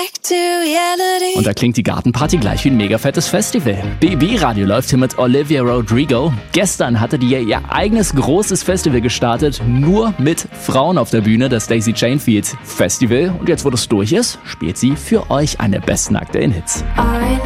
Und da klingt die Gartenparty gleich wie ein mega fettes Festival. BB Radio läuft hier mit Olivia Rodrigo. Gestern hatte die ihr eigenes großes Festival gestartet, nur mit Frauen auf der Bühne, das Daisy Chain Field Festival. Und jetzt, wo das durch ist, spielt sie für euch eine besten aktuellen Hits.